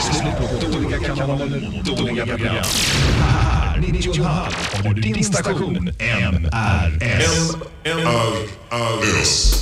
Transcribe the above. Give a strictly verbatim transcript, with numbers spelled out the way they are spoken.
Slut på dåliga kanaler, dåliga program. Här, nittio komma fem har du din station M R S. M R S.